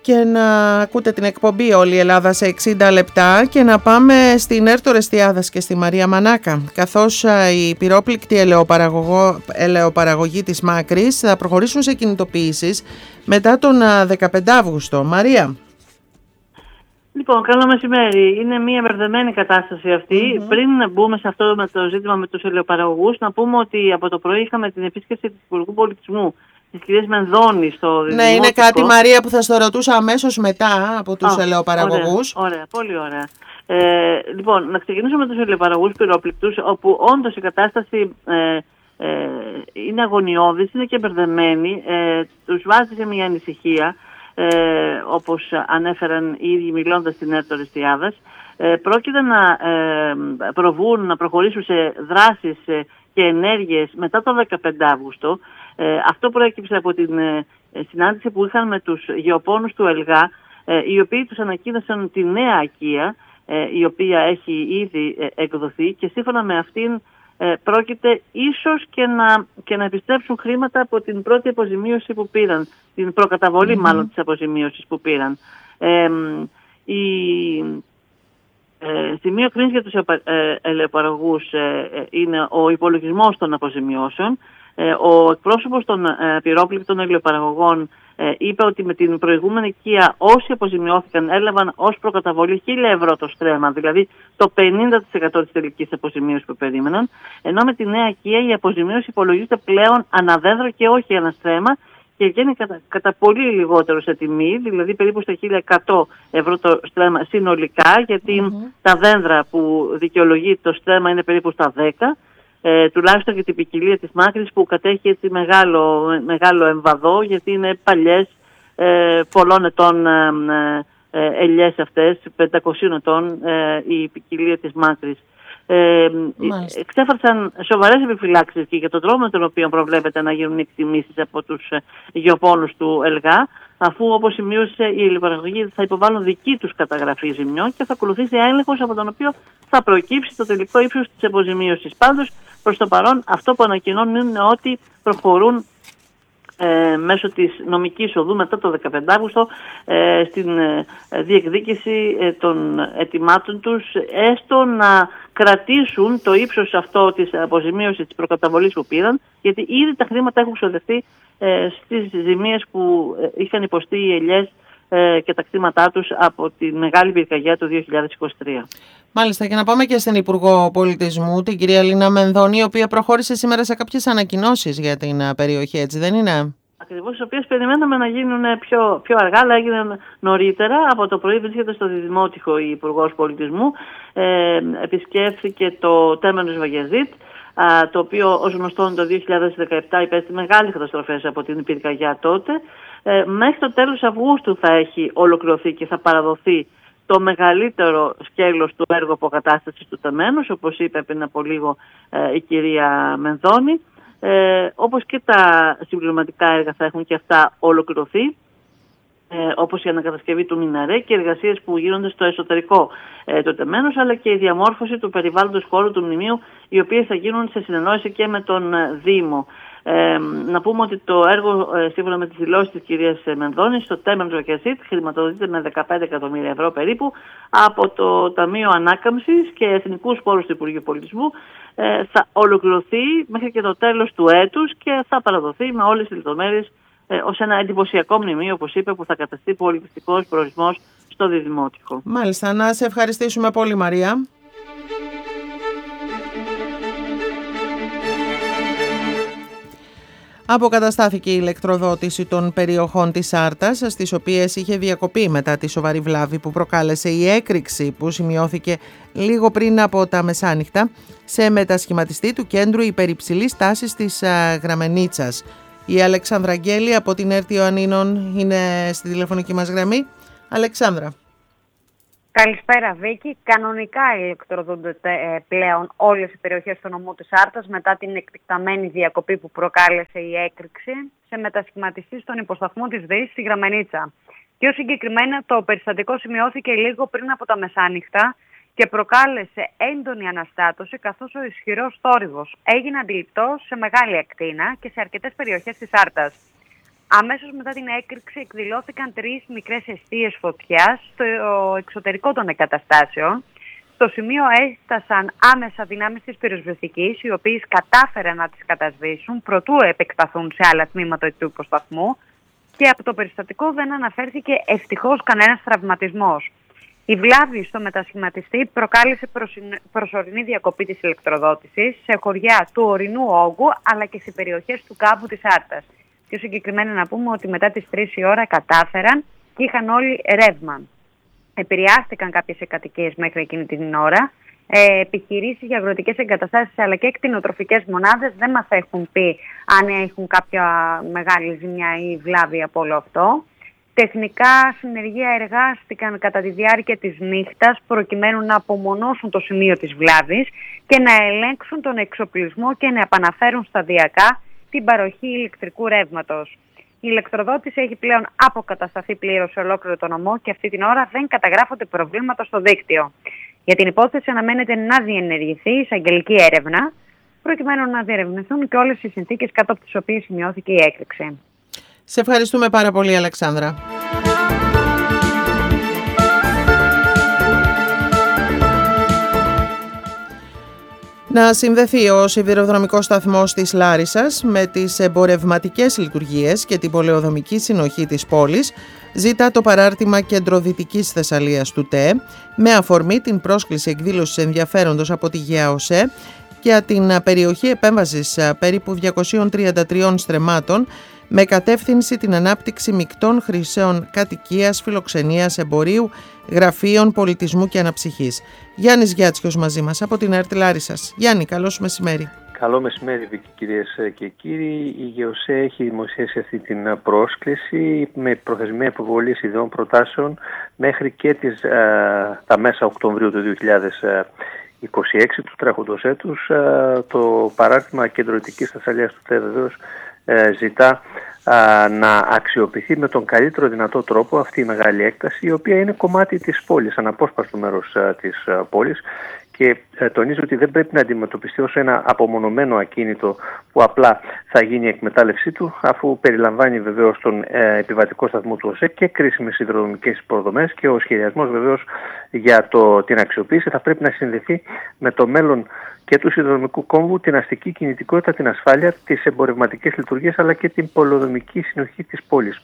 και να ακούτε την εκπομπή «Όλη η Ελλάδα σε 60 λεπτά» και να πάμε στην Έρτο Ρεστιάδας και στη Μαρία Μανάκα, καθώς η πυρόπληκτη ελαιοπαραγωγή της Μάκρης θα προχωρήσουν σε κινητοποιήσεις μετά τον 15 Αύγουστο. Μαρία. Λοιπόν, καλό μεσημέρι. Είναι μια μπερδεμένη κατάσταση αυτή. Πριν μπούμε σε αυτό με το ζήτημα με τους ελαιοπαραγωγούς, να πούμε ότι από το πρωί είχαμε την επίσκεψη της Υπουργού Πολιτισμού, της κυρίας Μενδώνη στο Δημοτικό. Ναι, είναι κάτι, Μαρία, που θα στο ρωτούσα αμέσως μετά από τους ελαιοπαραγωγούς. Ωραία, πολύ ωραία. Λοιπόν, να ξεκινήσουμε με τους ελαιοπαραγωγούς πυρόπληκτους, όπου όντως η κατάσταση είναι αγωνιώδης, είναι και μπερδεμένη. Τους βάζει σε μια ανησυχία. Όπως ανέφεραν οι ίδιοι μιλώντας στην Έρτο Ρεστιάδας, πρόκειται να προβούν, να προχωρήσουν σε δράσεις και ενέργειες μετά το 15 Αύγουστο. Αυτό προέκυψε από την συνάντηση που είχαν με τους γεωπόνους του ΕΛΓΑ, οι οποίοι τους ανακοίνωσαν τη νέα οικία, η οποία έχει ήδη εκδοθεί, και σύμφωνα με αυτήν πρόκειται ίσως και να επιστρέψουν χρήματα από την πρώτη αποζημίωση που πήραν, την προκαταβολή μάλλον της αποζημίωσης που πήραν. Σημείο κρίνης για τους ελαιοπαραγωγούς είναι ο υπολογισμός των αποζημιώσεων. Ο εκπρόσωπος των πυρόπληκτων ελαιοπαραγωγών είπε ότι με την προηγούμενη οικία όσοι αποζημιώθηκαν έλαβαν ως προκαταβολή 1.000 ευρώ το στρέμμα, δηλαδή το 50% της τελικής αποζημίωσης που περίμεναν, ενώ με τη νέα οικία η αποζημίωση υπολογίζεται πλέον αναδέδρο και όχι ένα στρέμμα και βγαίνει κατά πολύ λιγότερο σε τιμή, δηλαδή περίπου στα 1.100 ευρώ το στρέμμα συνολικά, γιατί τα δέντρα που δικαιολογεί το στρέμμα είναι περίπου στα 10. Τουλάχιστον και την ποικιλία της Μάκρης που κατέχει έτσι μεγάλο εμβαδό, γιατί είναι παλιές, πολλών ετών ελιές αυτές, 500 ετών η ποικιλία της Μάκρης. Εξέφρασαν σοβαρές επιφυλάξεις και για τον τρόπο με τον οποίο προβλέπεται να γίνουν οι εκτιμήσεις από τους γεωπόνους του ΕΛΓΑ, αφού, όπως σημείωσε, οι ελαιοπαραγωγοί θα υποβάλουν δική τους καταγραφή ζημιών και θα ακολουθήσει έλεγχος από τον οποίο θα προκύψει το τελικό ύψος της αποζημίωσης. Πάντως, προς το παρόν, αυτό που ανακοινώνουν είναι ότι προχωρούν μέσω της νομικής οδού μετά το 15 Αύγουστο στην διεκδίκηση των αιτημάτων τους, έστω να κρατήσουν το ύψος αυτό της αποζημίωσης της προκαταβολής που πήραν, γιατί ήδη τα χρήματα έχουν ξοδευτεί στις ζημίες που είχαν υποστεί οι ελιές και τα κτήματά τους από τη μεγάλη πυρκαγιά του 2023. Μάλιστα, και να πάμε και στην Υπουργό Πολιτισμού, την κυρία Λίνα Μενδώνη, η οποία προχώρησε σήμερα σε κάποιες ανακοινώσεις για την περιοχή, έτσι δεν είναι? Ακριβώς, τις οποίες περιμέναμε να γίνουν πιο αργά, αλλά έγιναν νωρίτερα. Από το πρωί βρίσκεται στο Δημότυχο η Υπουργός Πολιτισμού. Επισκέφθηκε το Τέμενος Βαγιαζίτ, το οποίο ως γνωστόν το 2017 υπέστη μεγάλες καταστροφές από την πυρκαγιά τότε. Μέχρι το τέλος Αυγούστου θα έχει ολοκληρωθεί και θα παραδοθεί το μεγαλύτερο σκέλος του έργου αποκατάστασης του Τεμένους, όπως είπε πριν από λίγο η κυρία Μενδώνη. Όπως και τα συμπληρωματικά έργα θα έχουν και αυτά ολοκληρωθεί, όπως η ανακατασκευή του Μιναρέ και οι εργασίες που γίνονται στο εσωτερικό του Τεμένους, αλλά και η διαμόρφωση του περιβάλλοντος χώρου του μνημείου, οι οποίες θα γίνουν σε συνεννόηση και με τον Δήμο. Να πούμε ότι το έργο, σύμφωνα με τις δηλώσεις της κυρίας Μενδώνης, στο Τέμενος Βαγιαζίτ χρηματοδοτείται με 15 εκατομμύρια ευρώ περίπου από το Ταμείο Ανάκαμψης και Εθνικούς Πόρους του Υπουργείου Πολιτισμού. Θα ολοκληρωθεί μέχρι και το τέλος του έτους και θα παραδοθεί με όλες τις λεπτομέρειες ως ένα εντυπωσιακό μνημείο, όπως είπε, που θα καταστεί πολιτιστικός προορισμός στο Δημότυχο. Μάλιστα, να σε ευχαριστήσουμε πολύ, Μαρία. Αποκαταστάθηκε η ηλεκτροδότηση των περιοχών της Άρτας, στις οποίες είχε διακοπεί μετά τη σοβαρή βλάβη που προκάλεσε η έκρηξη που σημειώθηκε λίγο πριν από τα μεσάνυχτα σε μετασχηματιστή του κέντρου υπερυψηλής τάσης της Γραμμενίτσας. Η Αλεξάνδρα Αγγέλη από την ΕΡΤ Ιωαννίνων είναι στη τηλεφωνική μας γραμμή. Αλεξάνδρα. Καλησπέρα, Βίκη. Κανονικά ηλεκτροδοτούνται πλέον όλες οι περιοχές του νομού της Άρτας μετά την εκτικταμένη διακοπή που προκάλεσε η έκρηξη σε μετασχηματιστή στον υποσταθμό της ΔΕΗ στη Γραμμενίτσα. Πιο συγκεκριμένα, το περιστατικό σημειώθηκε λίγο πριν από τα μεσάνυχτα και προκάλεσε έντονη αναστάτωση, καθώς ο ισχυρός θόρυβος έγινε αντιληπτός σε μεγάλη ακτίνα και σε αρκετές περιοχές της Άρτας. Αμέσως μετά την έκρηξη εκδηλώθηκαν 3 μικρές εστίες φωτιάς στο εξωτερικό των εγκαταστάσεων. Στο σημείο έστασαν άμεσα δυνάμεις της πυροσβεστικής, οι οποίες κατάφεραν να τις κατασβήσουν προτού επεκταθούν σε άλλα τμήματα του υποσταθμού, και από το περιστατικό δεν αναφέρθηκε ευτυχώς κανένας τραυματισμός. Η βλάβη στο μετασχηματιστή προκάλεσε προσωρινή διακοπή της ηλεκτροδότησης σε χωριά του ορεινού όγκου αλλά και σε περιοχές του κάμπου της Άρτας. Πιο συγκεκριμένα να πούμε ότι μετά τις 3 η ώρα κατάφεραν και είχαν όλοι ρεύμα. Επηρεάστηκαν κάποιες κατοικίες μέχρι εκείνη την ώρα. Επιχειρήσεις για αγροτικές εγκαταστάσεις αλλά και κτηνοτροφικές μονάδες δεν μας έχουν πει αν έχουν κάποια μεγάλη ζημιά ή βλάβη από όλο αυτό. Τεχνικά συνεργεία εργάστηκαν κατά τη διάρκεια της νύχτας προκειμένου να απομονώσουν το σημείο της βλάβης και να ελέγξουν τον εξοπλισμό και να επαναφέρουν σταδιακά την παροχή ηλεκτρικού ρεύματος. Η ηλεκτροδότηση έχει πλέον αποκατασταθεί πλήρως σε ολόκληρο το νομό και αυτή την ώρα δεν καταγράφονται προβλήματα στο δίκτυο. Για την υπόθεση αναμένεται να διενεργηθεί εισαγγελική έρευνα, προκειμένου να διερευνηθούν και όλες οι συνθήκες κάτω από τις οποίες σημειώθηκε η έκρηξη. Σε ευχαριστούμε πάρα πολύ, Αλεξάνδρα. Να συνδεθεί ο σιδηροδρομικός σταθμός της Λάρισσας με τις εμπορευματικές λειτουργίες και την πολεοδομική συνοχή της πόλης, ζητά το παράρτημα Κέντρο Δυτικής Θεσσαλίας του ΤΕ, με αφορμή την πρόσκληση εκδήλωσης ενδιαφέροντος από τη ΓΕΑΟΣΕ για την περιοχή επέμβασης περίπου 233 στρεμμάτων, με κατεύθυνση την ανάπτυξη μεικτών χρήσεων κατοικίας, φιλοξενίας, εμπορίου, γραφείων, πολιτισμού και αναψυχής. Γιάννης Γιάτσιος μαζί μας από την ΕΡΤ Λάρισσας. Γιάννη, καλώς μεσημέρι. Καλό μεσημέρι, κυρίες και κύριοι. Η ΓΕΟΣΕ έχει δημοσιεύσει αυτή την πρόσκληση με προθεσμία υποβολής ιδεών προτάσεων μέχρι και τα μέσα Οκτωβρίου του 2026 του τρέχοντος έτους. Το παράρτημα Κέντρο Δυτικής Θεσσαλίας του ΤΕ βεβαίως ζητά να αξιοποιηθεί με τον καλύτερο δυνατό τρόπο αυτή η μεγάλη έκταση, η οποία είναι κομμάτι της πόλης, αναπόσπαστο μέρος της πόλης, και τονίζω ότι δεν πρέπει να αντιμετωπιστεί ως ένα απομονωμένο ακίνητο που απλά θα γίνει η εκμετάλλευσή του, αφού περιλαμβάνει βεβαίως τον επιβατικό σταθμό του ΟΣΕ και κρίσιμες υδροδρομικές υποδομές, και ο σχεδιασμός βεβαίως για την αξιοποίηση θα πρέπει να συνδεθεί με το μέλλον και του σιδηροδρομικού κόμβου, την αστική κινητικότητα, την ασφάλεια, τις εμπορευματικές λειτουργίες αλλά και την πολεοδομική συνοχή της πόλης.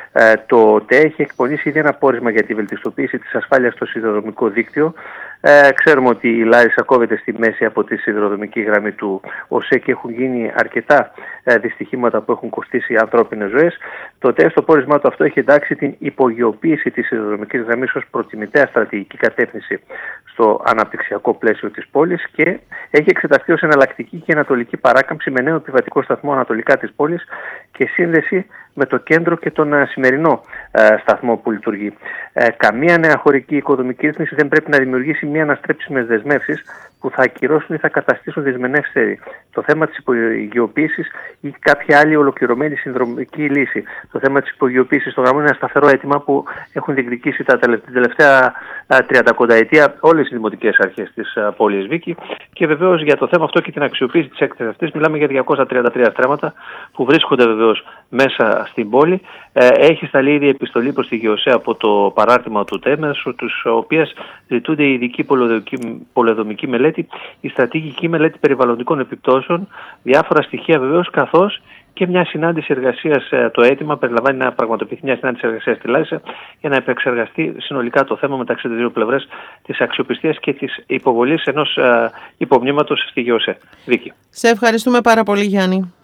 Το ΤΕ έχει εκπονήσει ήδη ένα πόρισμα για τη βελτιστοποίηση της ασφάλειας στο σιδηροδρομικό δίκτυο. Ξέρουμε ότι η Λάρισα κόβεται στη μέση από τη σιδηροδρομική γραμμή του ΟΣΕ και έχουν γίνει αρκετά δυστυχήματα που έχουν κοστίσει ανθρώπινες ζωές. Το ΤΕ στο πόρισμά του αυτό έχει εντάξει την υπογειοποίηση της σιδηροδρομικής γραμμής ως προτιμητέα στρατηγική κατεύθυνση στο αναπτυξιακό πλαίσιο της πόλης, και έχει εξεταστεί ως εναλλακτική και ανατολική παράκαμψη με νέο επιβατικό σταθμό ανατολικά της πόλης και σύνδεση με το κέντρο και τον σημερινό σταθμό που λειτουργεί. Καμία νέα χωρική οικοδομική ρύθμιση δεν πρέπει να δημιουργήσει μία αναστρέψιμες δεσμεύσεις που θα ακυρώσουν ή θα καταστήσουν δυσμενέστερη το θέμα της υπογειοποίησης ή κάποια άλλη ολοκληρωμένη συνδρομική λύση. Το θέμα της υπογειοποίησης στο γραμμό είναι ένα σταθερό αίτημα που έχουν διεκδικήσει την τελευταία 30 ετία όλες οι δημοτικές αρχές της πόλης Βίκη, και βεβαίως για το θέμα αυτό και την αξιοποίηση της έκτασης αυτής μιλάμε για 233 στρέμματα που βρίσκονται βεβαίως μέσα στην πόλη. Έχει σταλεί ήδη επιστολή προς τη ΓΕΟΣΕ από το παράρτημα του ΤΕ, μέσω της οποίας ζητούνται η ειδική πολεοδομική μελέτη, η στρατηγική μελέτη περιβαλλοντικών επιπτώσεων, διάφορα στοιχεία βεβαίως, καθώς και μια συνάντηση εργασίας. Το αίτημα περιλαμβάνει να πραγματοποιηθεί μια συνάντηση εργασίας στη Λάρισα για να επεξεργαστεί συνολικά το θέμα μεταξύ των δύο πλευρές της αξιοπιστίας και της υποβολής ενός υπομνήματος στη ΓΕΟΣΕ. Βίκη. Σε ευχαριστούμε πάρα πολύ, Γιάννη.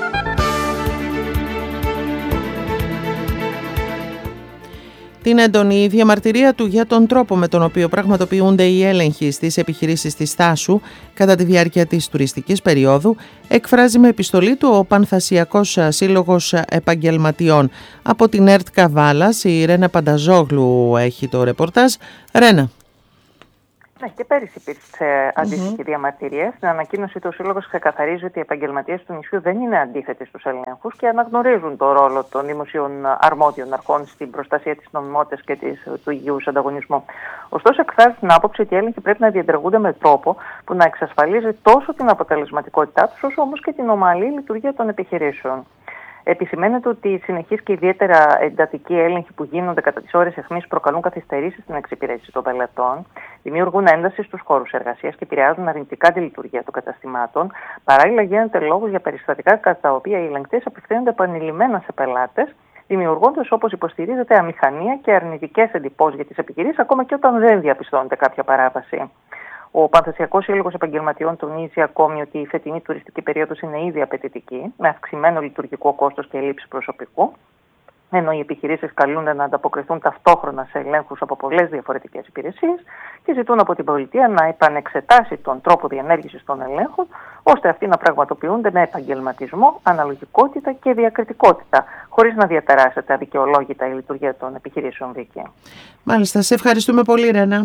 Την έντονη διαμαρτυρία του για τον τρόπο με τον οποίο πραγματοποιούνται οι έλεγχοι στις επιχειρήσεις της Θάσου κατά τη διάρκεια της τουριστικής περίοδου εκφράζει με επιστολή του ο Πανθασιακός Σύλλογος Επαγγελματιών. Από την ΕΡΤ Καβάλας η Ρένα Πανταζόγλου έχει το ρεπορτάζ. Ρένα. Ναι, και πέρυσι υπήρξε αντίστοιχη διαμαρτυρία. Στην ανακοίνωση του Σύλλογος ξεκαθαρίζει ότι οι επαγγελματίες του νησιού δεν είναι αντίθετοι στους ελέγχους και αναγνωρίζουν το ρόλο των δημοσίων αρμόδιων αρχών στην προστασία της νομιμότητας και του υγιούς ανταγωνισμού. Ωστόσο, εκφράζει την άποψη ότι οι έλεγχοι πρέπει να διενεργούνται με τρόπο που να εξασφαλίζει τόσο την αποτελεσματικότητά τους, όσο όμως και την ομαλή λειτουργία των επιχειρήσεων. Επισημαίνεται ότι οι συνεχείς και ιδιαίτερα εντατικοί έλεγχοι που γίνονται κατά τις ώρες αιχμής προκαλούν καθυστερήσεις στην εξυπηρέτηση των πελατών, δημιουργούν ένταση στους χώρους εργασίας και επηρεάζουν αρνητικά τη λειτουργία των καταστημάτων. Παράλληλα, γίνεται λόγος για περιστατικά κατά τα οποία οι ελεγκτές απευθύνονται επανειλημμένα σε πελάτες, δημιουργώντας, όπως υποστηρίζεται, αμηχανία και αρνητικές εντυπώσεις για τις επιχειρήσεις, ακόμα και όταν δεν διαπιστώνεται κάποια παράβαση. Ο Πανθεσσιακός Σύλλογος Επαγγελματιών τονίζει ακόμη ότι η φετινή τουριστική περίοδος είναι ήδη απαιτητική, με αυξημένο λειτουργικό κόστος και έλλειψη προσωπικού, ενώ οι επιχειρήσεις καλούνται να ανταποκριθούν ταυτόχρονα σε ελέγχους από πολλές διαφορετικές υπηρεσίες και ζητούν από την πολιτεία να επανεξετάσει τον τρόπο διενέργησης των ελέγχων, ώστε αυτοί να πραγματοποιούνται με επαγγελματισμό, αναλογικότητα και διακριτικότητα, χωρίς να διαταράσσεται αδικαιολόγητα η λειτουργία των επιχειρήσεων, Βίκη. Μάλιστα, σε ευχαριστούμε πολύ, Ρένα.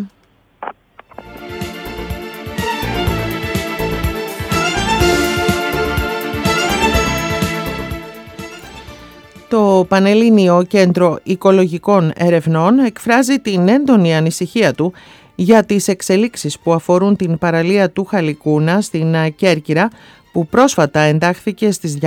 Το Πανελλήνιο Κέντρο Οικολογικών Ερευνών εκφράζει την έντονη ανησυχία του για τις εξελίξεις που αφορούν την παραλία του Χαλικούνα στην Κέρκυρα, που πρόσφατα εντάχθηκε στις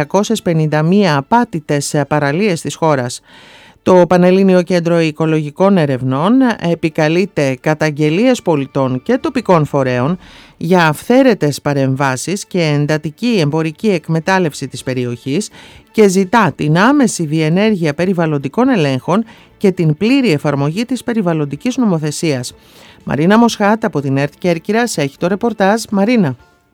251 απάτητες παραλίες της χώρας. Το Πανελλήνιο Κέντρο Οικολογικών Ερευνών επικαλείται καταγγελίες πολιτών και τοπικών φορέων για αυθαίρετες παρεμβάσεις και εντατική εμπορική εκμετάλλευση της περιοχής και ζητά την άμεση διενέργεια περιβαλλοντικών ελέγχων και την πλήρη εφαρμογή της περιβαλλοντικής νομοθεσίας. Μαρίνα Μοσχάτ από την ΕΡΤ Κέρκυρας έχει το ρεπορτάζ. Μαρίνα.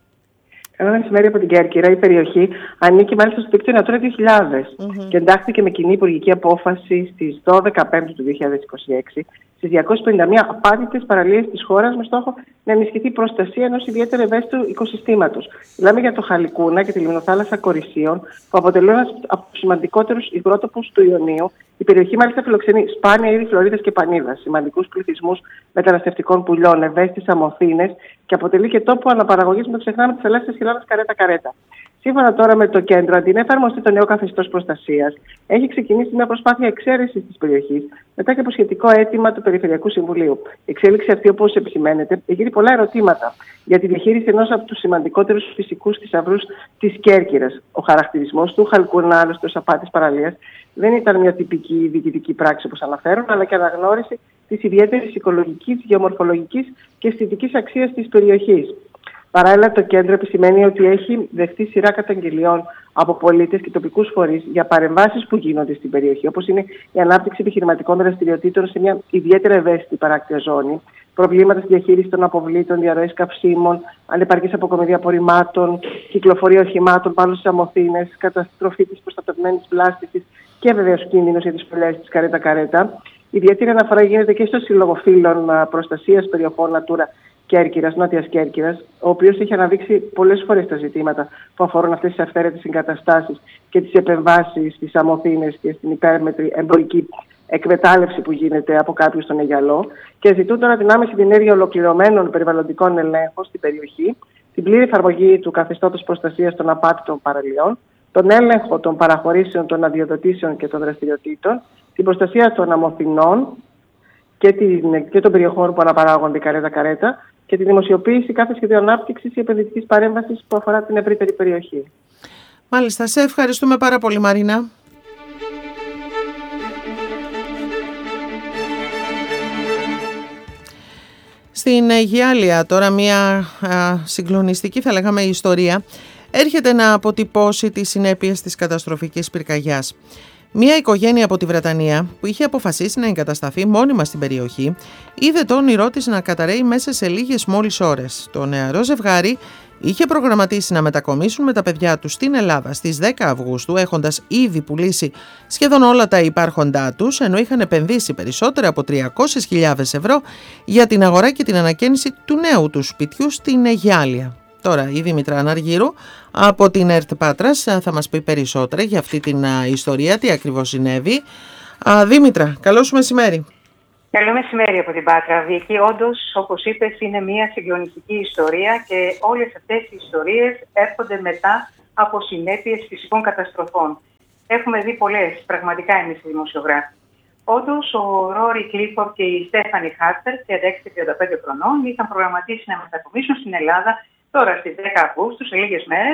Καλό μεσημέρι από την Κέρκυρα. Η περιοχή ανήκει μάλιστα στο δίκτυο Natura 2000 και εντάχθηκε με κοινή υπουργική απόφαση στις 12 Πέμπτου του 2026 στις 251 απάτητες παραλίες της χώρας, με στόχο να ενισχυθεί η προστασία ενός ιδιαίτερα ευαίσθητου οικοσυστήματος. Μιλάμε για το Χαλικούνα και τη λιμνοθάλασσα Κορισίων, που αποτελούν ένας από τους σημαντικότερους υγρότοπους του Ιωνίου. Η περιοχή μάλιστα φιλοξενεί σπάνια είδη φλωρίδας και πανίδας, σημαντικούς πληθυσμούς μεταναστευτικών πουλιών, ευαίσθητες αμοθήνες και αποτελεί και τόπο αναπαραγωγής, μην ξεχνάμε, της ελεύθερης χιλώνας καρέτα-καρέτα. Σύμφωνα τώρα με το κέντρο, αντί να εφαρμοστεί το νέο καθεστώς προστασίας, έχει ξεκινήσει μια προσπάθεια εξαίρεσης της περιοχής μετά και από σχετικό αίτημα του Περιφερειακού Συμβουλίου. Η εξέλιξη αυτή, όπως επισημαίνεται, εγείρει πολλά ερωτήματα για τη διαχείριση ενός από τους σημαντικότερους φυσικούς θησαυρούς της Κέρκυρας. Ο χαρακτηρισμός του Χαλκούνα, άλλωστε ως απάτης παραλίας, δεν ήταν μια τυπική διοικητική πράξη όπως αναφέρουν, αλλά και αναγνώριση της ιδιαίτερης οικολογικής, γεωμορφολογικής και αισθητικής αξίας της περιοχής. Παράλληλα, το κέντρο επισημαίνει ότι έχει δεχτεί σειρά καταγγελιών από πολίτες και τοπικούς φορείς για παρεμβάσεις που γίνονται στην περιοχή, όπως είναι η ανάπτυξη επιχειρηματικών δραστηριοτήτων σε μια ιδιαίτερα ευαίσθητη παράκτια ζώνη, προβλήματα στη διαχείριση των αποβλήτων, διαρροής καυσίμων, ανεπαρκής αποκομιδή απορριμμάτων, κυκλοφορία οχημάτων πάνω στις αμοθήνες, καταστροφή της προστατευμένης βλάστησης και βεβαίως κίνδυνος για τις φωλιές της καρέτα-καρέτα. Ιδιαίτερη αναφορά γίνεται και στο Σύλλογο Φίλων Προστασίας Περιοχών Natura Κέρκυρας, Νότιας Κέρκυρας, ο οποίος έχει αναδείξει πολλές φορές τα ζητήματα που αφορούν αυτές τις αυθαίρετες εγκαταστάσεις και τις επεμβάσεις στις αμοθήνες και στην υπέρμετρη εμπορική εκμετάλλευση που γίνεται από κάποιους στον Αιγιαλό, και ζητούν τώρα την άμεση διενέργεια ολοκληρωμένων περιβαλλοντικών ελέγχων στην περιοχή, την πλήρη εφαρμογή του καθεστώτος προστασίας των απάτητων παραλιών, τον έλεγχο των παραχωρήσεων, των αδειοδοτήσεων και των δραστηριοτήτων, την προστασία των αμοθηνών και των περιοχών που αναπαράγονται καρέτα-καρέτα και τη δημοσιοποίηση κάθε σχεδίου ανάπτυξης ή επενδυτικής παρέμβασης που αφορά την ευρύτερη περιοχή. Μάλιστα, σε ευχαριστούμε πάρα πολύ, Μαρίνα. Στην Αιγιάλεια τώρα μια συγκλονιστική, θα λέγαμε, ιστορία έρχεται να αποτυπώσει τις συνέπειες της καταστροφικής πυρκαγιάς. Μια οικογένεια από τη Βρετανία που είχε αποφασίσει να εγκατασταθεί μόνιμα στην περιοχή είδε το όνειρό της να καταρρέει μέσα σε λίγες μόλις ώρες. Το νεαρό ζευγάρι είχε προγραμματίσει να μετακομίσουν με τα παιδιά τους στην Ελλάδα στις 10 Αυγούστου, έχοντας ήδη πουλήσει σχεδόν όλα τα υπάρχοντά τους, ενώ είχαν επενδύσει περισσότερα από 300.000 ευρώ για την αγορά και την ανακαίνιση του νέου του σπιτιού στην Αιγιάλεια. Τώρα η Δήμητρα Αναργύρου από την ΕΡΤ Πάτρας θα μας πει περισσότερα για αυτή την ιστορία, τι ακριβώς συνέβη. Δήμητρα, καλό σου μεσημέρι. Καλό μεσημέρι από την Πάτρα, Βίκη. Όντως, όπως είπες, είναι μια συγκλονιστική ιστορία και όλες αυτές οι ιστορίες έρχονται μετά από συνέπειες φυσικών καταστροφών. Έχουμε δει πολλές, πραγματικά εμείς οι δημοσιογράφοι. Όντως, ο Ρόρι Κλίφορντ και η Στέφανη Χάρτερ, 36 και 35 χρονών, είχαν προγραμματίσει να μετακομίσουν στην Ελλάδα τώρα στις 10 Αυγούστου, σε λίγες μέρες,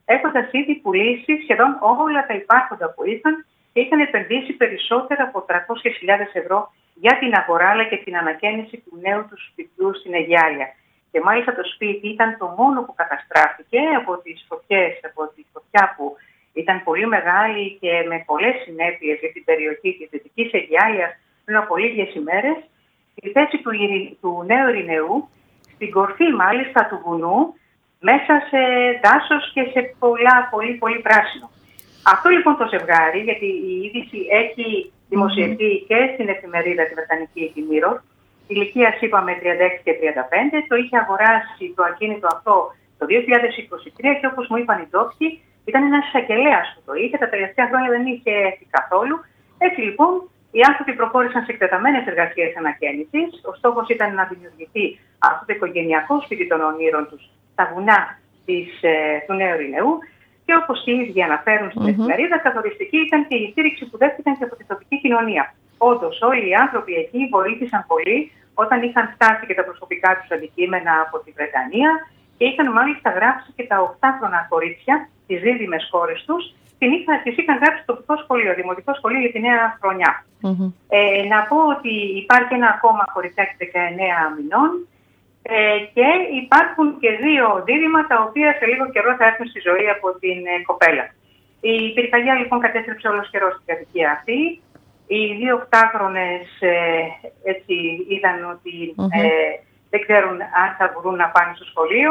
έχοντας ήδη πουλήσει σχεδόν όλα τα υπάρχοντα που είχαν και είχαν επενδύσει περισσότερα από 300.000 ευρώ για την αγορά αλλά και την ανακαίνιση του νέου του σπιτιού στην Αιγιάλια. Και μάλιστα το σπίτι ήταν το μόνο που καταστράφηκε από τις φωτιές, από τη φωτιά που ήταν πολύ μεγάλη και με πολλές συνέπειες για την περιοχή της Δυτικής Αιγιάλιας πριν από λίγες ημέρες. Η θέση του Νέου Ειρηνεού, στην κορφή μάλιστα του βουνού, μέσα σε δάσος και σε πολύ πράσινο. Αυτό λοιπόν το ζευγάρι, γιατί η είδηση έχει δημοσιευτεί και στην εφημερίδα τη Βρετανική τη Mirror, ηλικίας είπαμε 36 και 35, το είχε αγοράσει το ακίνητο αυτό το 2023 και όπως μου είπαν οι ντόπιοι, ήταν ένας εισαγγελέας που το είχε, τα τελευταία χρόνια δεν είχε έρθει καθόλου. Έτσι λοιπόν, οι άνθρωποι προχώρησαν σε εκτεταμένες εργασίες ανακαίνησης. Ο στόχος ήταν να δημιουργηθεί αυτό το οικογενειακό σπίτι των ονείρων τους στα βουνά του Νέου Ειρηνεού. Και όπως οι ίδιοι αναφέρουν στην εφημερίδα, καθοριστική ήταν και η στήριξη που δέχτηκαν και από τη τοπική κοινωνία. Όντως, όλοι οι άνθρωποι εκεί βοήθησαν πολύ όταν είχαν φτάσει και τα προσωπικά τους αντικείμενα από τη Βρετανία και είχαν μάλιστα γράψει και τα 8χρονα κορίτσια, τις δίδυμες κόρες τους, τις είχαν γράψει στο τοπικό σχολείο, δημοτικό σχολείο για τη νέα χρονιά. Να πω ότι υπάρχει ένα ακόμα κοριτσάκι 19 μηνών και υπάρχουν και 2 δίδυμα τα οποία σε λίγο καιρό θα έρθουν στη ζωή από την κοπέλα. Η πυρκαγιά λοιπόν κατέστρεψε όλος καιρός στην κατοικία αυτή. Οι 2 8χρονες έτσι είδαν ότι δεν ξέρουν αν θα μπορούν να πάνε στο σχολείο.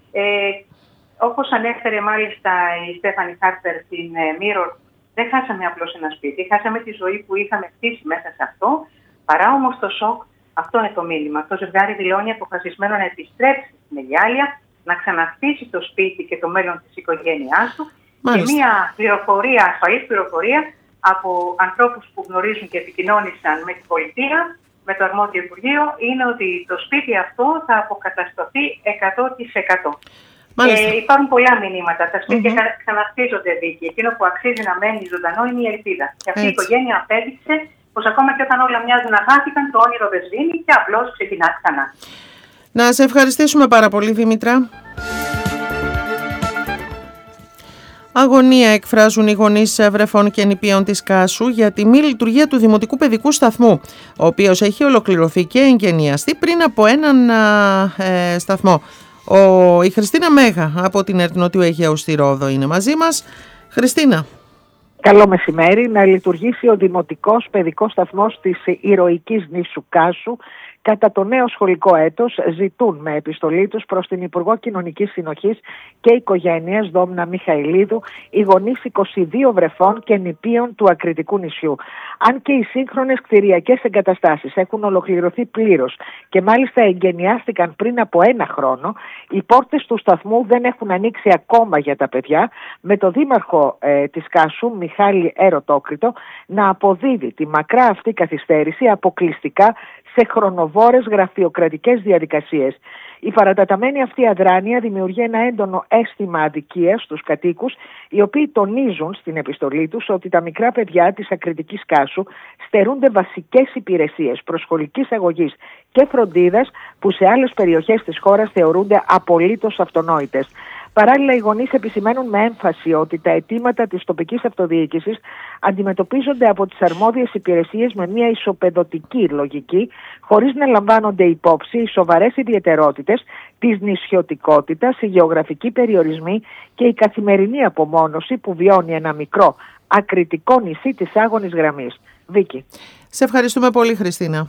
Όπως ανέφερε μάλιστα η Στέφανη Χάρπερ στην Mirror, δεν χάσαμε απλώς ένα σπίτι, χάσαμε τη ζωή που είχαμε χτίσει μέσα σε αυτό. Παρά όμως το σοκ, αυτό είναι το μήνυμα. Το ζευγάρι δηλώνει αποφασισμένο να επιστρέψει στην Αιγιάλια, να ξαναχτίσει το σπίτι και το μέλλον της οικογένειάς του. Μάλιστα. Και μια πληροφορία, ασφαλής πληροφορία από ανθρώπους που γνωρίζουν και επικοινώνησαν με την πολιτεία, με το αρμόδιο Υπουργείο, είναι ότι το σπίτι αυτό θα αποκατασταθεί 100%. Υπάρχουν πολλά μηνύματα. Τα σπίτια ξαναχτίζονται, Βίκη. Εκείνο που αξίζει να μένει ζωντανό είναι η ελπίδα. Και αυτή η οικογένεια απέδειξε πως ακόμα και όταν όλα μοιάζουν να χάθηκαν, το όνειρο δεν σβήνει και απλώς ξεκινά ξανά. Να σε ευχαριστήσουμε πάρα πολύ, Δήμητρα. Αγωνία εκφράζουν οι γονείς βρεφών και νηπίων της Κάσου για τη μη λειτουργία του Δημοτικού Παιδικού Σταθμού, ο οποίος έχει ολοκληρωθεί και εγκαινιαστεί πριν από έναν σταθμό. Η Χριστίνα Μέγα από την ΕΡΤ Νότιου Αιγαίου στη Ρόδο είναι μαζί μας. Χριστίνα. Καλό μεσημέρι. Να λειτουργήσει ο Δημοτικός Παιδικός Σταθμός της ηρωικής νήσου Κάσου κατά το νέο σχολικό έτος, ζητούν με επιστολή τους προς την Υπουργό Κοινωνικής Συνοχής και Οικογένειας Δόμνα Μιχαηλίδου οι γονείς 22 βρεφών και νηπίων του Ακριτικού νησιού. Αν και οι σύγχρονες κτηριακές εγκαταστάσεις έχουν ολοκληρωθεί πλήρως και μάλιστα εγκαινιάστηκαν πριν από 1 χρόνο, οι πόρτες του σταθμού δεν έχουν ανοίξει ακόμα για τα παιδιά, με το δήμαρχο της Κάσου, Μιχάλη Ερωτόκριτο, να αποδίδει τη μακρά αυτή καθυστέρηση αποκλειστικά σε χρονοβόρες γραφειοκρατικές διαδικασίες. Η παραταταμένη αυτή αδράνεια δημιουργεί ένα έντονο αίσθημα αδικίας στους κατοίκους, οι οποίοι τονίζουν στην επιστολή τους ότι τα μικρά παιδιά της Ακριτικής Κάσου στερούνται βασικές υπηρεσίες προσχολικής αγωγής και φροντίδας που σε άλλες περιοχές της χώρας θεωρούνται απολύτως αυτονόητες. Παράλληλα, οι γονείς επισημαίνουν με έμφαση ότι τα αιτήματα της τοπικής αυτοδιοίκησης αντιμετωπίζονται από τις αρμόδιες υπηρεσίες με μια ισοπεδωτική λογική, χωρίς να λαμβάνονται υπόψη οι σοβαρές ιδιαιτερότητες της νησιωτικότητας, οι γεωγραφικοί περιορισμοί και η καθημερινή απομόνωση που βιώνει ένα μικρό ακριτικό νησί της Άγωνης Γραμμής. Βίκη. Σε ευχαριστούμε πολύ, Χριστίνα.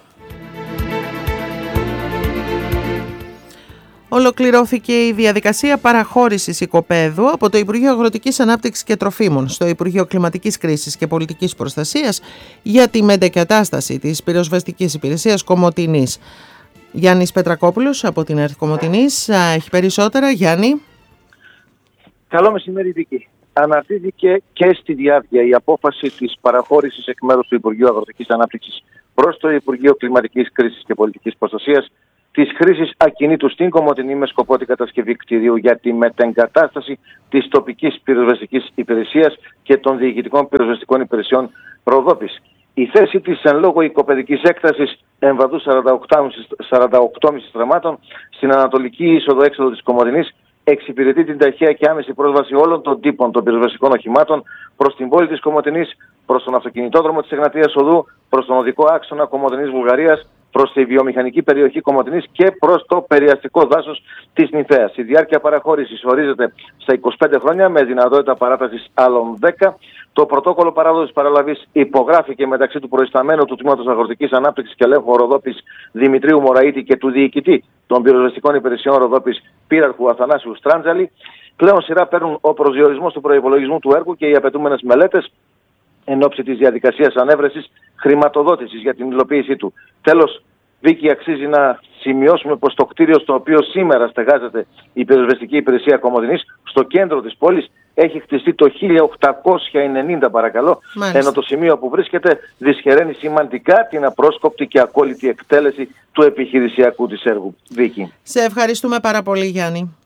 Ολοκληρώθηκε η διαδικασία παραχώρησης οικοπαίδου από το Υπουργείο Αγροτικής Ανάπτυξης και Τροφίμων στο Υπουργείο Κλιματικής Κρίσης και Πολιτικής Προστασίας για τη μετεγκατάσταση της πυροσβεστικής υπηρεσίας Κομοτηνής. Γιάννης Πετρακόπουλος από την ΕΡΤ Κομοτηνής έχει περισσότερα. Γιάννη. Καλό μεσημέρι, Βίκη. Αναρτήθηκε και στη διάρκεια η απόφαση της παραχώρησης εκ μέρους του Υπουργείου Αγροτικής Ανάπτυξης προς το Υπουργείο Κλιματικής Κρίσης και Πολιτικής Προστασίας της χρήσης ακινήτου στην Κομοτηνή με σκοπό την κατασκευή κτηρίου για τη μετεγκατάσταση της τοπικής πυροσβεστικής υπηρεσίας και των διοικητικών πυροσβεστικών υπηρεσιών Ροδόπης. Η θέση της εν λόγω οικοπαιδικής έκτασης εμβαδού 48,5 στραμμάτων στην ανατολική είσοδο-έξοδο της Κομοτηνής εξυπηρετεί την ταχεία και άμεση πρόσβαση όλων των τύπων των πυροσβεστικών οχημάτων προς την πόλη της Κομοτηνής, προς τον αυτοκινητόδρομο της Εγνατίας Οδού, προς τον οδικό άξονα Κομοτηνής Βουλγαρίας, προς τη βιομηχανική περιοχή Κομοτηνής και προς το περιαστικό δάσος της Νυφαίας. Η διάρκεια παραχώρησης ορίζεται στα 25 χρόνια με δυνατότητα παράτασης άλλων 10. Το πρωτόκολλο παράδοσης παραλαβής υπογράφηκε μεταξύ του προϊσταμένου του Τμήματος Αγροτικής Ανάπτυξης και Ελέγχου Ροδόπης Δημητρίου Μωραήτη και του διοικητή των πυροσβεστικών υπηρεσιών Ροδόπης Πύραρχου Αθανάσιου Στράντζαλη. Πλέον σειρά παίρνουν ο προσδιορισμός του προϋπολογισμού του έργου και οι απαιτούμενες μελέτες εν ώψη της διαδικασίας ανέβρεσης χρηματοδότησης για την υλοποίησή του. Τέλος, Βίκη, αξίζει να σημειώσουμε πως το κτίριο στο οποίο σήμερα στεγάζεται η πυροσβεστική υπηρεσία Κομοτηνής, στο κέντρο της πόλης, έχει χτιστεί το 1890 παρακαλώ, ενώ το σημείο που βρίσκεται δυσχεραίνει σημαντικά την απρόσκοπτη και ακόλητη εκτέλεση του επιχειρησιακού της έργου. Βίκη. Σε ευχαριστούμε πάρα πολύ, Γιάννη.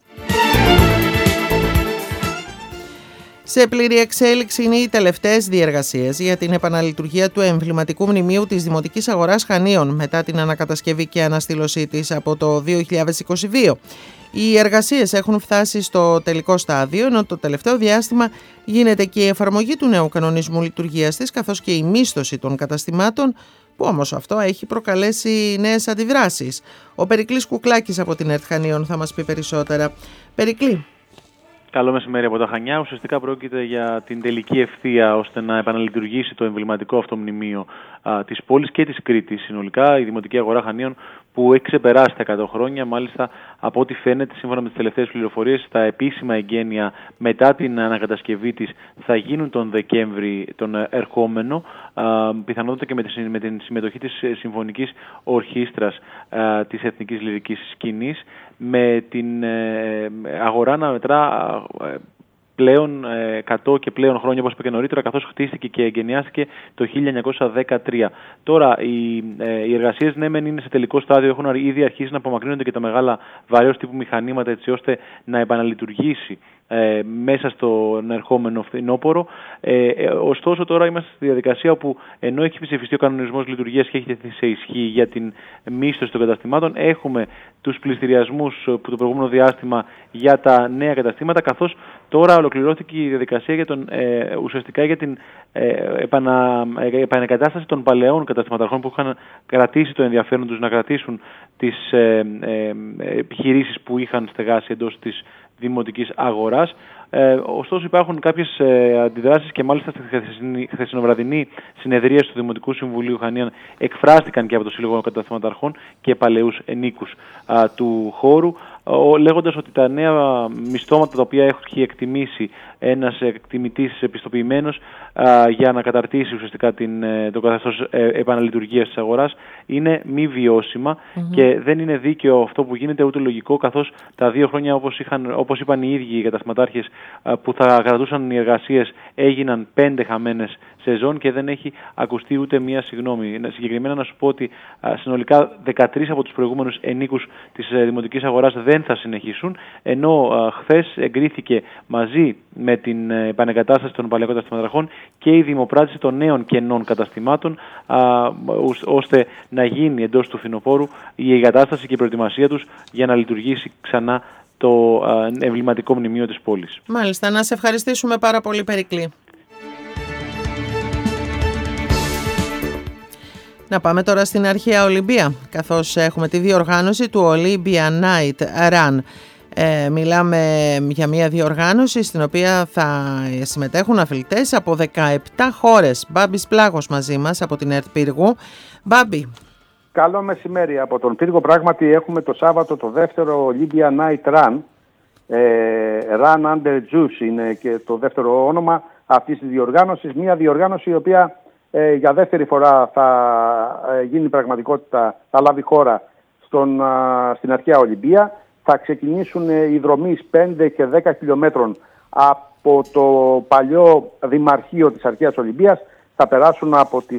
Σε πλήρη εξέλιξη είναι οι τελευταίες διεργασίες για την επαναλειτουργία του εμβληματικού μνημείου της Δημοτικής Αγοράς Χανίων μετά την ανακατασκευή και αναστήλωσή της από το 2022. Οι εργασίες έχουν φτάσει στο τελικό στάδιο, ενώ το τελευταίο διάστημα γίνεται και η εφαρμογή του νέου κανονισμού λειτουργίας της, καθώς και η μίσθωση των καταστημάτων, που όμως αυτό έχει προκαλέσει νέες αντιδράσεις. Ο Περικλής Κουκλάκης από την ΕΡΤ Χανίων θα μας πει περισσότερα. Περικλή. Καλό μεσημέρι από τα Χανιά. Ουσιαστικά πρόκειται για την τελική ευθεία ώστε να επαναλειτουργήσει το εμβληματικό αυτό μνημείο της πόλης και της Κρήτης. Συνολικά η Δημοτική Αγορά Χανίων, που έχει ξεπεράσει τα 100 χρόνια, μάλιστα από ό,τι φαίνεται σύμφωνα με τις τελευταίες πληροφορίες, τα επίσημα εγγένεια μετά την ανακατασκευή της θα γίνουν τον Δεκέμβρη τον ερχόμενο, πιθανότατα και με την συμμετοχή της Συμφωνικής Ορχήστρας της Εθνικής Λυρικής Σκηνής, με την αγορά να μετρά πλέον 100 και πλέον χρόνια, όπως είπα και νωρίτερα, καθώς χτίστηκε και εγκαινιάστηκε το 1913. Τώρα, οι εργασίες ναι μεν είναι σε τελικό στάδιο, έχουν ήδη αρχίσει να απομακρύνονται και τα μεγάλα βαρέως τύπου μηχανήματα, έτσι ώστε να επαναλειτουργήσει μέσα στον ερχόμενο φθινόπωρο. Ωστόσο, τώρα είμαστε στη διαδικασία όπου, ενώ έχει ψηφιστεί ο κανονισμός λειτουργίας και έχει τεθεί σε ισχύ για την μίσθωση των καταστημάτων, έχουμε τους πληστηριασμούς που το προηγούμενο διάστημα για τα νέα καταστήματα, καθώς τώρα ολοκληρώθηκε η διαδικασία για ουσιαστικά για την επανεκατάσταση των παλαιών καταστηματαρχών που είχαν κρατήσει το ενδιαφέρον τους να κρατήσουν τις επιχειρήσεις που είχαν στεγάσει εντός της δημοτικής αγοράς. Ωστόσο υπάρχουν κάποιες αντιδράσεις και μάλιστα στη χθεσινοβραδινή συνεδρία του Δημοτικού Συμβουλίου Χανίων εκφράστηκαν και από το Σύλλογο Καταστηματαρχών και παλαιούς ενίκους του χώρου, λέγοντας ότι τα νέα μισθώματα τα οποία έχει εκτιμήσει ένας εκτιμητής επιστοποιημένος για να καταρτήσει ουσιαστικά το καθεστώς επαναλειτουργίας της αγοράς είναι μη βιώσιμα και δεν είναι δίκαιο αυτό που γίνεται, ούτε λογικό, καθώς τα 2 χρόνια όπως είπαν οι ίδιοι οι καταστηματάρχες που θα κρατούσαν οι εργασίες έγιναν 5 χαμένες σεζόν και δεν έχει ακουστεί ούτε μία συγγνώμη. Συγκεκριμένα να σου πω ότι συνολικά 13 από τους προηγούμενους ενίκους της Δημοτικής Αγοράς δεν θα συνεχίσουν, ενώ χθες εγκρίθηκε μαζί με την επανεγκατάσταση των παλαιών καταστηματαρχών και η δημοπράτηση των νέων κενών καταστημάτων, ώστε να γίνει εντός του φθινοπόρου η εγκατάσταση και η προετοιμασία τους για να λειτουργήσει ξανά το εμβληματικό μνημείο της πόλης. Μάλιστα, να σε ευχαριστήσουμε πάρα πολύ, Περικλή. Να πάμε τώρα στην αρχαία Ολυμπία, καθώς έχουμε τη διοργάνωση του Olympia Night Run. Μιλάμε για μια διοργάνωση στην οποία θα συμμετέχουν αθλητές από 17 χώρες. Μπάμπης Πλάγος μαζί μας από την ΕΡΤ Πύργου. Μπάμπη. Καλό μεσημέρι από τον Πύργο. Πράγματι έχουμε το Σάββατο το δεύτερο Olympia Night Run. Run Under Juice είναι και το δεύτερο όνομα αυτής της διοργάνωσης. Μια διοργάνωση η οποία για δεύτερη φορά θα γίνει πραγματικότητα, θα λάβει χώρα στην αρχαία Ολυμπία. Θα ξεκινήσουν οι δρομείς 5 και 10 χιλιόμετρων από το παλιό Δημαρχείο της αρχαίας Ολυμπίας. Θα περάσουν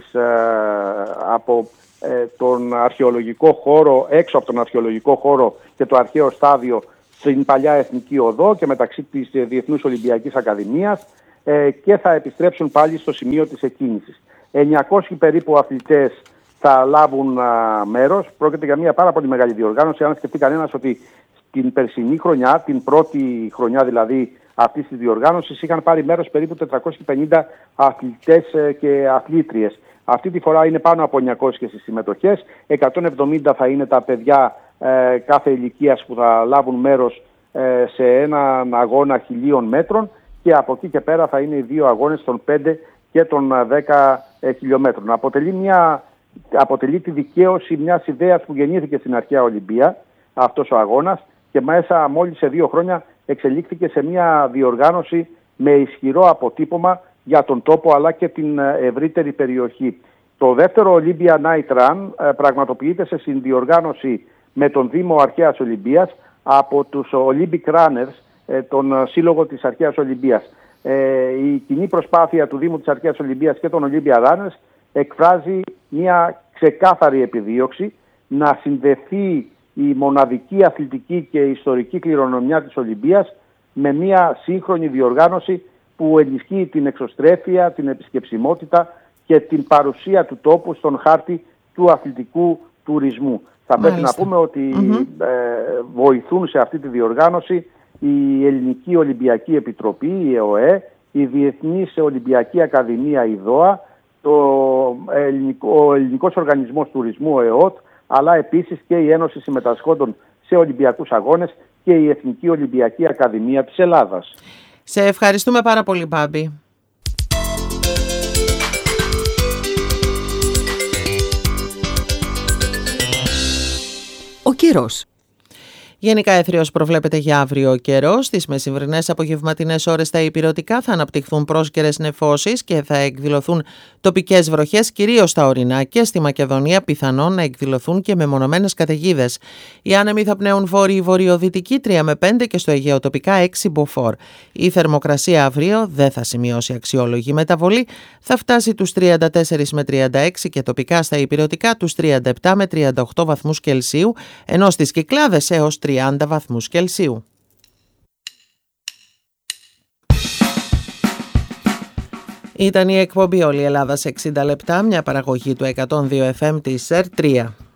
από τον αρχαιολογικό χώρο, έξω από τον αρχαιολογικό χώρο και το αρχαίο στάδιο στην παλιά Εθνική Οδό και μεταξύ της Διεθνούς Ολυμπιακής Ακαδημίας και θα επιστρέψουν πάλι στο σημείο της εκκίνησης. 900 περίπου αθλητές θα λάβουν μέρος. Πρόκειται για μια πάρα πολύ μεγάλη διοργάνωση. Αν σκεφτεί κανένας ότι την περσινή χρονιά, την πρώτη χρονιά δηλαδή αυτής της διοργάνωσης, είχαν πάρει μέρος περίπου 450 αθλητές και αθλήτριες. Αυτή τη φορά είναι πάνω από 900 στις συμμετοχές, 170 θα είναι τα παιδιά κάθε ηλικίας που θα λάβουν μέρος σε έναν αγώνα 1000 μέτρων και από εκεί και πέρα θα είναι οι 2 αγώνες των 5 και των 10 χιλιόμετρων. Αποτελεί τη δικαίωση μιας ιδέας που γεννήθηκε στην αρχαία Ολυμπία αυτός ο αγώνας και μέσα μόλις σε 2 χρόνια εξελίχθηκε σε μια διοργάνωση με ισχυρό αποτύπωμα για τον τόπο αλλά και την ευρύτερη περιοχή. Το δεύτερο Olympia Night Run πραγματοποιείται σε συνδιοργάνωση με τον Δήμο Αρχαίας Ολυμπίας από τους Olympic Runners, τον σύλλογο της Αρχαίας Ολυμπίας. Η κοινή προσπάθεια του Δήμου της Αρχαίας Ολυμπίας και των Olympia Runners εκφράζει μια ξεκάθαρη επιδίωξη να συνδεθεί η μοναδική αθλητική και ιστορική κληρονομιά της Ολυμπίας με μια σύγχρονη διοργάνωση που ενισχύει την εξωστρέφεια, την επισκεψιμότητα και την παρουσία του τόπου στον χάρτη του αθλητικού τουρισμού. Θα πρέπει να πούμε ότι βοηθούν σε αυτή τη διοργάνωση η Ελληνική Ολυμπιακή Επιτροπή, η ΕΟΕ, η Διεθνής Ολυμπιακή Ακαδημία, η ΔΟΑ, ο Ελληνικός Οργανισμός Τουρισμού, ο ΕΟΤ, αλλά επίσης και η Ένωση Συμμετασχόντων σε Ολυμπιακούς Αγώνες και η Εθνική Ολυμπιακή Ακαδημία της Ελλάδας. Σε ευχαριστούμε πάρα πολύ, Μπάμπη. Ο καιρός. Γενικά έθριος προβλέπεται για αύριο καιρό. Στις μεσημβρινές απογευματινές ώρες στα ηπειρωτικά θα αναπτυχθούν πρόσκαιρες νεφώσεις και θα εκδηλωθούν τοπικές βροχές, κυρίως στα ορεινά και στη Μακεδονία πιθανόν να εκδηλωθούν και μεμονωμένες καταιγίδες. Οι άνεμοι θα πνέουν βόρειο-βορειοδυτική 3 με 5 και στο Αιγαίο τοπικά 6 μποφόρ. Η θερμοκρασία αύριο δεν θα σημειώσει αξιόλογη μεταβολή, θα φτάσει τους 34 με 36 και τοπικά στα ηπειρωτικά τους 37 με 38 βαθμούς Κελσίου, ενώ στις Κυκλάδες έως 30 βαθμούς Κελσίου. Ήταν η εκπομπή «Όλη η Ελλάδα σε 60 λεπτά», μια παραγωγή του 102 FM της ΕΡΤ3.